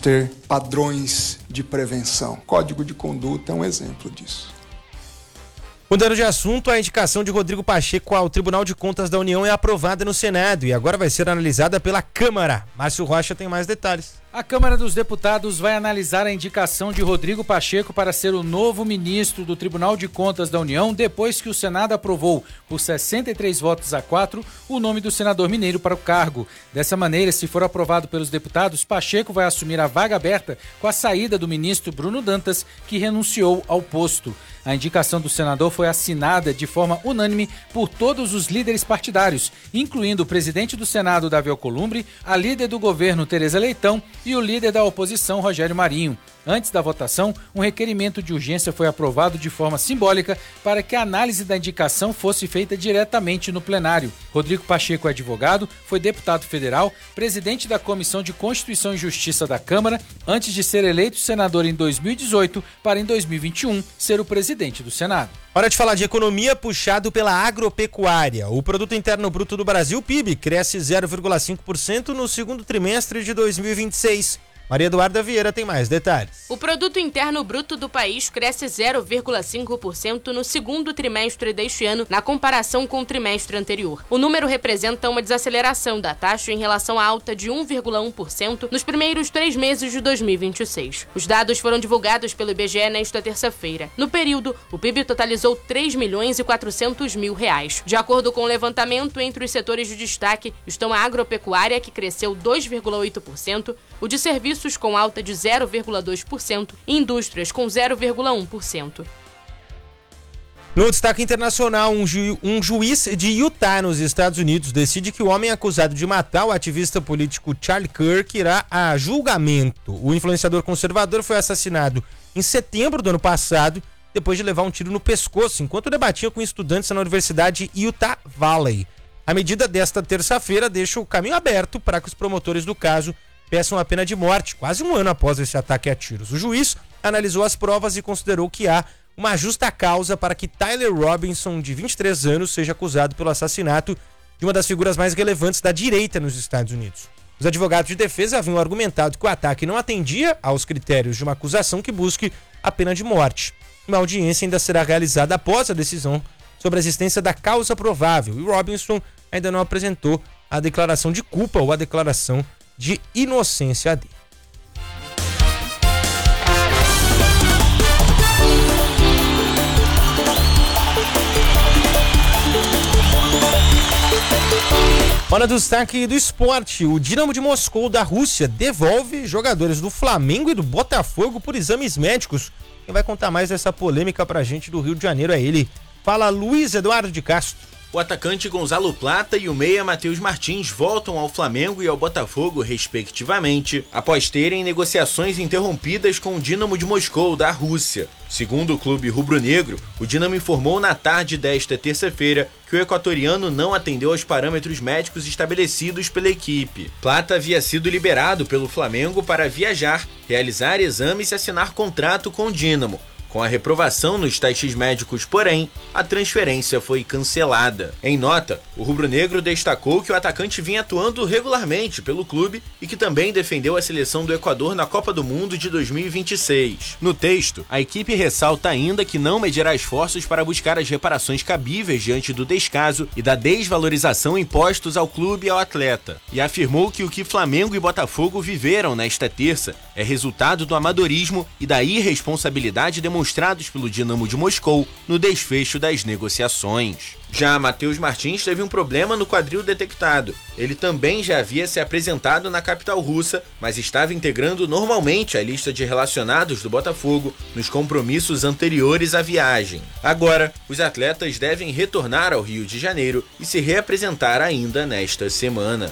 ter padrões de prevenção. Código de conduta é um exemplo disso. Mudando de assunto, a indicação de Rodrigo Pacheco ao Tribunal de Contas da União é aprovada no Senado e agora vai ser analisada pela Câmara. Márcio Rocha tem mais detalhes. A Câmara dos Deputados vai analisar a indicação de Rodrigo Pacheco para ser o novo ministro do Tribunal de Contas da União, depois que o Senado aprovou, por 63 votos a 4, o nome do senador mineiro para o cargo. Dessa maneira, se for aprovado pelos deputados, Pacheco vai assumir a vaga aberta com a saída do ministro Bruno Dantas, que renunciou ao posto. A indicação do senador foi assinada de forma unânime por todos os líderes partidários, incluindo o presidente do Senado, Davi Alcolumbre, a líder do governo, Tereza Leitão, e o líder da oposição, Rogério Marinho. Antes da votação, um requerimento de urgência foi aprovado de forma simbólica para que a análise da indicação fosse feita diretamente no plenário. Rodrigo Pacheco é advogado, foi deputado federal, presidente da Comissão de Constituição e Justiça da Câmara, antes de ser eleito senador em 2018 para em 2021 ser o presidente do Senado. Hora de falar de economia puxado pela agropecuária. O Produto Interno Bruto do Brasil, PIB, cresce 0,5% no segundo trimestre de 2026. Maria Eduarda Vieira tem mais detalhes. O Produto Interno Bruto do país cresce 0,5% no segundo trimestre deste ano, na comparação com o trimestre anterior. O número representa uma desaceleração da taxa em relação à alta de 1,1% nos primeiros 3 meses de 2026. Os dados foram divulgados pelo IBGE nesta terça-feira. No período, o PIB totalizou R$3.400.000. De acordo com o levantamento, entre os setores de destaque estão a agropecuária, que cresceu 2,8%, o de serviços com alta de 0,2% e indústrias com 0,1%. No destaque internacional, um juiz de Utah, nos Estados Unidos, decide que o homem acusado de matar o ativista político Charlie Kirk irá a julgamento. O influenciador conservador foi assassinado em setembro do ano passado, depois de levar um tiro no pescoço, enquanto debatia com estudantes na Universidade Utah Valley. A medida desta terça-feira deixa o caminho aberto para que os promotores do caso peçam a pena de morte, quase um ano após esse ataque a tiros. O juiz analisou as provas e considerou que há uma justa causa para que Tyler Robinson, de 23 anos, seja acusado pelo assassinato de uma das figuras mais relevantes da direita nos Estados Unidos. Os advogados de defesa haviam argumentado que o ataque não atendia aos critérios de uma acusação que busque a pena de morte. Uma audiência ainda será realizada após a decisão sobre a existência da causa provável, e Robinson ainda não apresentou a declaração de culpa ou a declaração de inocência dele. Hora do destaque do esporte. O Dinamo de Moscou da Rússia devolve jogadores do Flamengo e do Botafogo por exames médicos. Quem vai contar mais dessa polêmica pra gente do Rio de Janeiro é ele. Fala, Luiz Eduardo de Castro. O atacante Gonzalo Plata e o meia Matheus Martins voltam ao Flamengo e ao Botafogo, respectivamente, após terem negociações interrompidas com o Dinamo de Moscou, da Rússia. Segundo o clube rubro-negro, o Dinamo informou na tarde desta terça-feira que o equatoriano não atendeu aos parâmetros médicos estabelecidos pela equipe. Plata havia sido liberado pelo Flamengo para viajar, realizar exames e assinar contrato com o Dinamo. Com a reprovação nos testes médicos, porém, a transferência foi cancelada. Em nota, o rubro-negro destacou que o atacante vinha atuando regularmente pelo clube e que também defendeu a seleção do Equador na Copa do Mundo de 2026. No texto, a equipe ressalta ainda que não medirá esforços para buscar as reparações cabíveis diante do descaso e da desvalorização impostos ao clube e ao atleta, e afirmou que o que Flamengo e Botafogo viveram nesta terça é resultado do amadorismo e da irresponsabilidade demonstrados pelo Dinamo de Moscou no desfecho das negociações. Já Matheus Martins teve um problema no quadril detectado. Ele também já havia se apresentado na capital russa, mas estava integrando normalmente a lista de relacionados do Botafogo nos compromissos anteriores à viagem. Agora, os atletas devem retornar ao Rio de Janeiro e se reapresentar ainda nesta semana.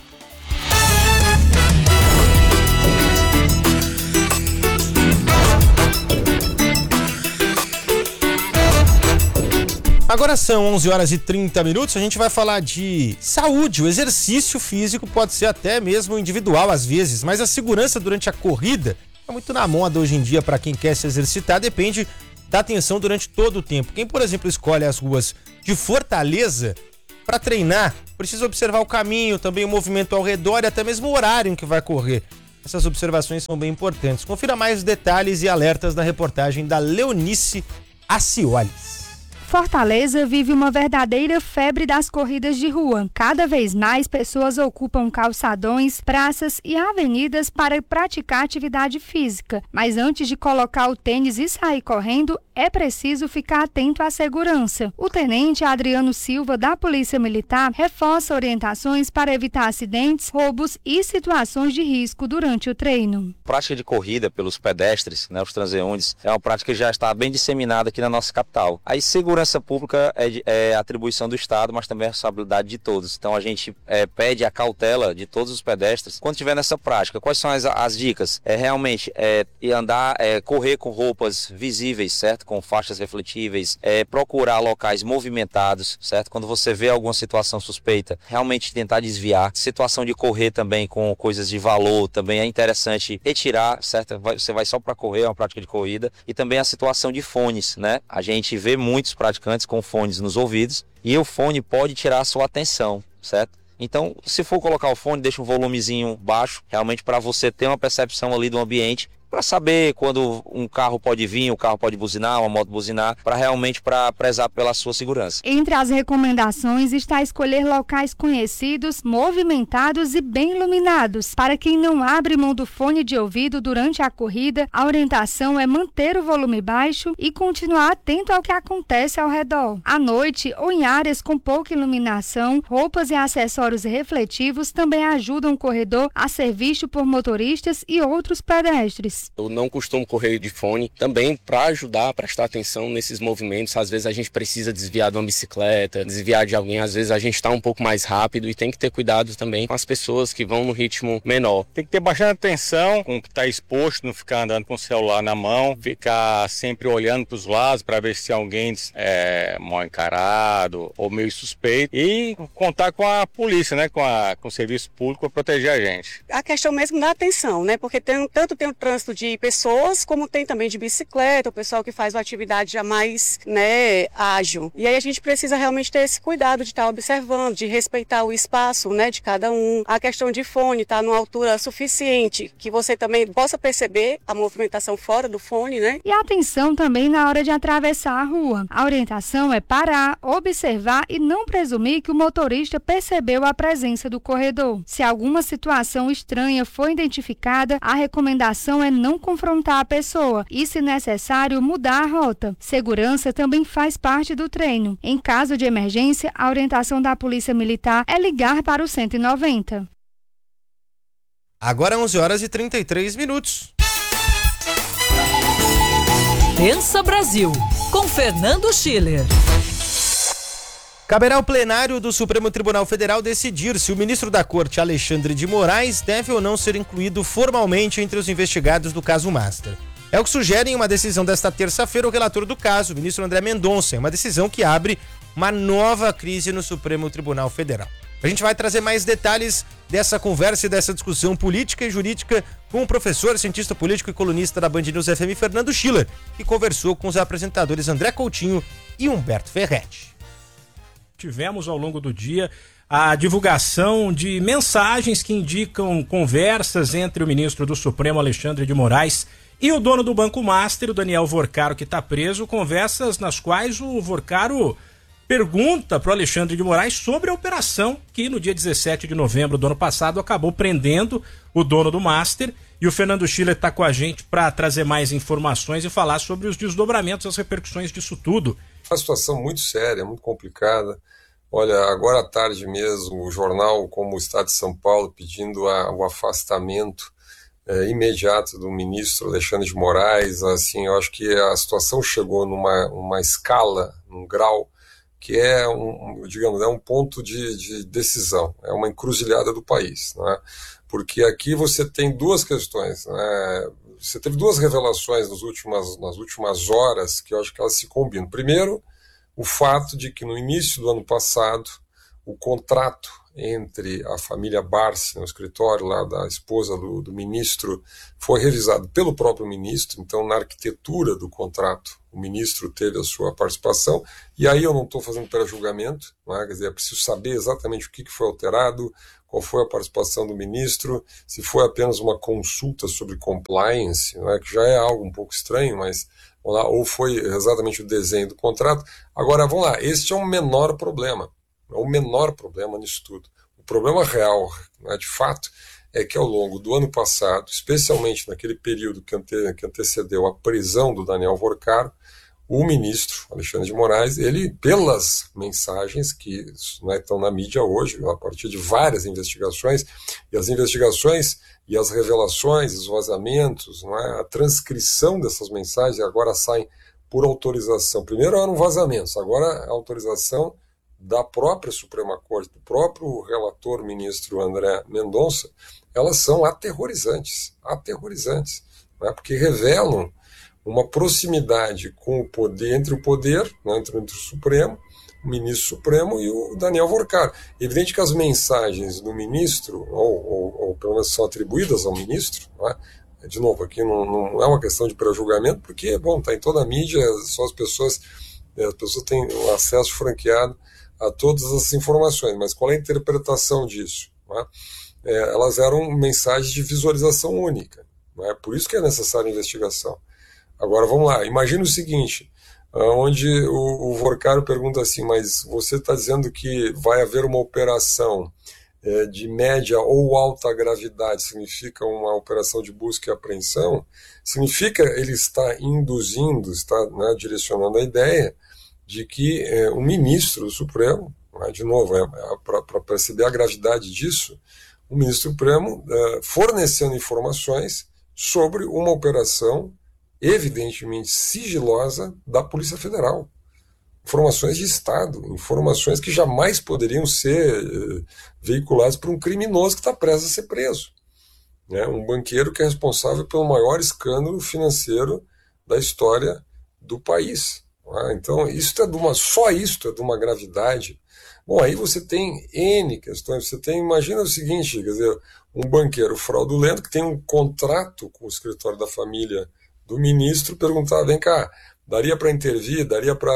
Agora são 11 horas e 30 minutos, a gente vai falar de saúde. O exercício físico pode ser até mesmo individual às vezes, mas a segurança durante a corrida é muito na moda hoje em dia para quem quer se exercitar, depende da atenção durante todo o tempo. Quem, por exemplo, escolhe as ruas de Fortaleza para treinar, precisa observar o caminho, também o movimento ao redor e até mesmo o horário em que vai correr. Essas observações são bem importantes. Confira mais detalhes e alertas na reportagem da Leonice Acioles. Fortaleza vive uma verdadeira febre das corridas de rua. Cada vez mais pessoas ocupam calçadões, praças e avenidas para praticar atividade física. Mas antes de colocar o tênis e sair correndo, é preciso ficar atento à segurança. O tenente Adriano Silva, da Polícia Militar, reforça orientações para evitar acidentes, roubos e situações de risco durante o treino. A prática de corrida pelos pedestres, os transeuntes, é uma prática que já está bem disseminada aqui na nossa capital. Aí, segurança pública é atribuição do Estado, mas também é responsabilidade de todos. Então a gente pede a cautela de todos os pedestres quando estiver nessa prática. Quais são as dicas? Realmente correr com roupas visíveis, certo? Com faixas refletíveis, procurar locais movimentados, certo? Quando você vê alguma situação suspeita, realmente tentar desviar. Situação de correr também com coisas de valor, também é interessante retirar, certo? Você vai só para correr, é uma prática de corrida. E também a situação de fones, né? A gente vê muitos praticantes com fones nos ouvidos e o fone pode tirar a sua atenção, certo? Então, se for colocar o fone, deixa um volumezinho baixo, realmente para você ter uma percepção ali do ambiente, para saber quando um carro pode vir, o carro pode buzinar, uma moto buzinar, para prezar pela sua segurança. Entre as recomendações está escolher locais conhecidos, movimentados e bem iluminados. Para quem não abre mão do fone de ouvido durante a corrida, a orientação é manter o volume baixo e continuar atento ao que acontece ao redor. À noite ou em áreas com pouca iluminação, roupas e acessórios refletivos também ajudam o corredor a ser visto por motoristas e outros pedestres. Eu não costumo correr de fone, também para ajudar a prestar atenção nesses movimentos. Às vezes a gente precisa desviar de uma bicicleta, desviar de alguém, às vezes a gente está um pouco mais rápido e tem que ter cuidado também com as pessoas que vão no ritmo menor. Tem que ter bastante atenção com o que está exposto, não ficar andando com o celular na mão, ficar sempre olhando para os lados para ver se alguém é mal encarado ou meio suspeito e contar com a polícia, com o serviço público para proteger a gente. A questão mesmo da atenção, porque tem o trânsito de pessoas, como tem também de bicicleta, o pessoal que faz uma atividade já mais ágil. E aí a gente precisa realmente ter esse cuidado de estar observando, de respeitar o espaço de cada um. A questão de fone, estar numa altura suficiente, que você também possa perceber a movimentação fora do fone, E atenção também na hora de atravessar a rua. A orientação é parar, observar e não presumir que o motorista percebeu a presença do corredor. Se alguma situação estranha for identificada, a recomendação é não confrontar a pessoa e, se necessário, mudar a rota. Segurança também faz parte do treino. Em caso de emergência, a orientação da Polícia Militar é ligar para o 190. Agora 11h33. Pensa Brasil, com Fernando Schiller. Caberá ao plenário do Supremo Tribunal Federal decidir se o ministro da Corte, Alexandre de Moraes, deve ou não ser incluído formalmente entre os investigados do caso Master. É o que sugere em uma decisão desta terça-feira o relator do caso, o ministro André Mendonça, em uma decisão que abre uma nova crise no Supremo Tribunal Federal. A gente vai trazer mais detalhes dessa conversa e dessa discussão política e jurídica com o professor, cientista político e colunista da Band News FM, Fernando Schiller, que conversou com os apresentadores André Coutinho e Humberto Ferretti. Tivemos ao longo do dia a divulgação de mensagens que indicam conversas entre o ministro do Supremo, Alexandre de Moraes, e o dono do Banco Master, o Daniel Vorcaro, que está preso, conversas nas quais o Vorcaro pergunta para o Alexandre de Moraes sobre a operação que no dia 17 de novembro do ano passado acabou prendendo o dono do Master. E o Fernando Schiller está com a gente para trazer mais informações e falar sobre os desdobramentos, as repercussões disso tudo. Uma situação muito séria, muito complicada. Olha, agora à tarde mesmo, o jornal como o Estado de São Paulo pedindo o afastamento imediato do ministro Alexandre de Moraes. Assim, eu acho que a situação chegou numa escala, num grau, que é um ponto de decisão, é uma encruzilhada do país, Porque aqui você tem duas questões, Você teve duas revelações nas últimas horas que eu acho que elas se combinam. Primeiro, o fato de que no início do ano passado o contrato entre a família Barsi, no escritório lá da esposa do ministro, foi revisado pelo próprio ministro. Então, na arquitetura do contrato, o ministro teve a sua participação, e aí eu não estou fazendo pré-julgamento, quer dizer, é preciso saber exatamente o que foi alterado, qual foi a participação do ministro, se foi apenas uma consulta sobre compliance, né, que já é algo um pouco estranho, mas vamos lá, ou foi exatamente o desenho do contrato. Agora, vamos lá, este é o menor problema nisso tudo. O problema real, né, de fato, é que ao longo do ano passado, especialmente naquele período que antecedeu a prisão do Daniel Vorcaro, o ministro Alexandre de Moraes, ele, pelas mensagens que, né, estão na mídia hoje, a partir de várias investigações, e as investigações e as revelações, os vazamentos, né, a transcrição dessas mensagens agora saem por autorização. Primeiro eram vazamentos, agora a autorização da própria Suprema Corte, do próprio relator ministro André Mendonça, elas são aterrorizantes, né, porque revelam uma proximidade com o poder, entre o poder, né, entre o Supremo, o ministro Supremo e o Daniel Vorcaro. Evidente que as mensagens do ministro, ou pelo menos são atribuídas ao ministro, né, de novo, aqui não é uma questão de pré-julgamento, porque, bom, está em toda a mídia, só as pessoas têm um acesso franqueado a todas as informações, mas qual é a interpretação disso? Né? Elas eram mensagens de visualização única, né? Por isso que é necessária investigação. Agora, vamos lá, imagina o seguinte, onde o Vorcaro pergunta assim, mas você está dizendo que vai haver uma operação de média ou alta gravidade, significa uma operação de busca e apreensão, significa ele está induzindo, está, né, direcionando a ideia de que o ministro do Supremo, né, de novo, para perceber a gravidade disso, o ministro Supremo fornecendo informações sobre uma operação evidentemente sigilosa da Polícia Federal. Informações de Estado, informações que jamais poderiam ser veiculadas por um criminoso que está prestes a ser preso. Né? Um banqueiro que é responsável pelo maior escândalo financeiro da história do país. Né? Então, só isto é de uma gravidade. Bom, aí você tem N questões. Imagina o seguinte, quer dizer, um banqueiro fraudulento que tem um contrato com o escritório da família do ministro, perguntar, vem cá, daria para intervir, daria para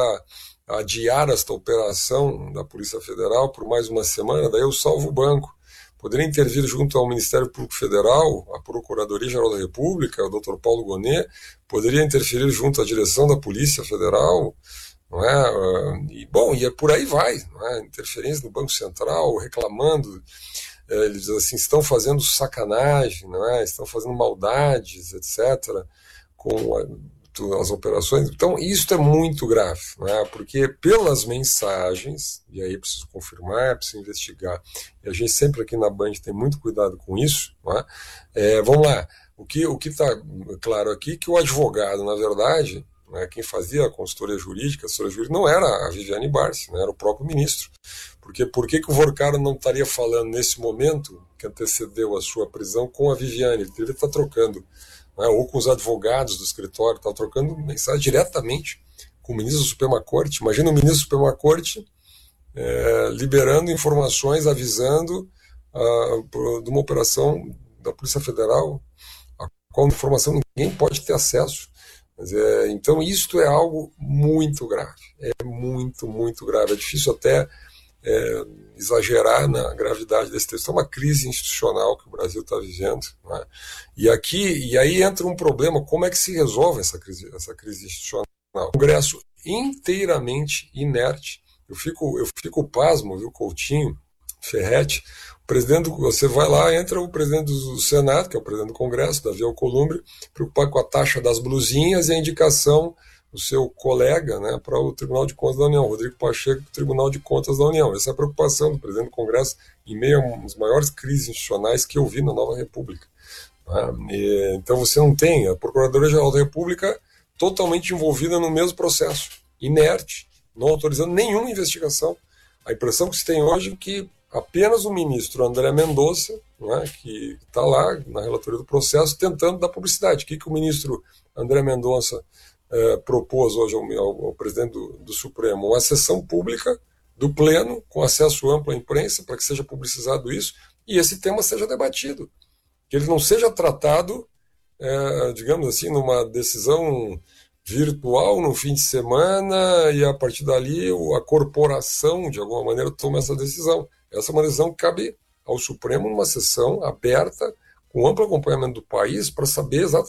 adiar esta operação da Polícia Federal por mais uma semana, daí eu salvo o banco. Poderia intervir junto ao Ministério Público Federal, a Procuradoria-Geral da República, o Dr. Paulo Gonet, poderia interferir junto à direção da Polícia Federal, não é? E por aí vai, não é? Interferência no Banco Central, reclamando, eles assim, estão fazendo sacanagem, não é? Estão fazendo maldades, etc., com as operações. Então, isso é muito grave, né? Porque pelas mensagens, e aí preciso confirmar, preciso investigar, e a gente sempre aqui na Band tem muito cuidado com isso, né? Vamos lá, o que está claro aqui é que o advogado, na verdade, né, quem fazia a consultoria jurídica, não era a Viviane Barsi, né, era o próprio ministro. Porque por que o Vorcaro não estaria falando nesse momento que antecedeu a sua prisão com a Viviane? Ele deveria estar trocando, né, ou com os advogados do escritório, estava trocando mensagem diretamente com o ministro da Suprema Corte. Imagina o ministro da Suprema Corte liberando informações, avisando de uma operação da Polícia Federal, a qual informação ninguém pode ter acesso. Então isto é algo muito grave, é muito, muito grave. É difícil até exagerar na gravidade desse texto. É uma crise institucional que o Brasil está vivendo, né? E aí entra um problema, como é que se resolve essa crise institucional? O Congresso inteiramente inerte. Eu fico pasmo, viu, Coutinho, Ferretti, você vai lá, entra o presidente do Senado, que é o presidente do Congresso, Davi Alcolumbre, preocupado com a taxa das blusinhas e a indicação do seu colega, né, para o Tribunal de Contas da União, Rodrigo Pacheco, Tribunal de Contas da União. Essa é a preocupação do presidente do Congresso em meio a uma das maiores crises institucionais que eu vi na Nova República. Então você não tem a Procuradoria-Geral da República totalmente envolvida no mesmo processo, inerte, não autorizando nenhuma investigação. A impressão que se tem hoje é que apenas o ministro André Mendonça, né, que está lá na relatoria do processo, tentando dar publicidade. O que o ministro André Mendonça propôs hoje ao presidente do Supremo? Uma sessão pública do Pleno, com acesso amplo à imprensa, para que seja publicizado isso, e esse tema seja debatido. Que ele não seja tratado, digamos assim, numa decisão virtual no fim de semana, e a partir dali a corporação, de alguma maneira, toma essa decisão. Essa é uma decisão que cabe ao Supremo numa sessão aberta, com amplo acompanhamento do país, para saber exatamente